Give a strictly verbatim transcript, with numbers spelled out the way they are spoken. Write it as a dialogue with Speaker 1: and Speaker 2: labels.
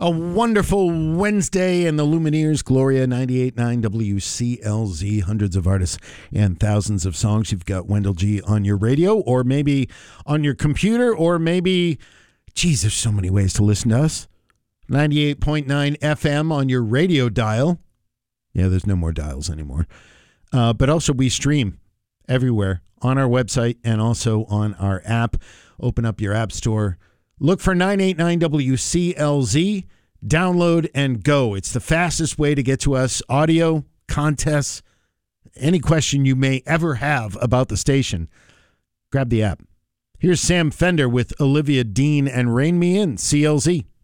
Speaker 1: A wonderful Wednesday in the Lumineers, Gloria ninety-eight point nine W C L Z. Hundreds of artists and thousands of songs. You've got Wendell G on your radio, or maybe on your computer, or maybe, geez, there's so many ways to listen to us. ninety-eight point nine F M on your radio dial. Yeah, there's no more dials anymore. Uh, but also we stream everywhere on our website and also on our app. Open up your app store. Look for nine eighty-nine W C L Z, download, and go. It's the fastest way to get to us. Audio, contests, any question you may ever have about the station, grab the app. Here's Sam Fender with Olivia Dean and Rein Me In, C L Z.